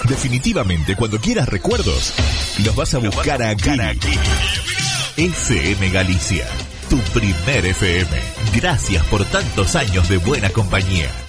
Definitivamente, cuando quieras recuerdos, los vas a buscar aquí. FM Galicia, tu primer FM. Gracias por tantos años de buena compañía.